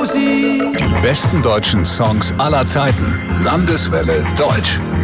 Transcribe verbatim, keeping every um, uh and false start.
Musik. Die besten deutschen Songs aller Zeiten. Landeswelle Deutsch.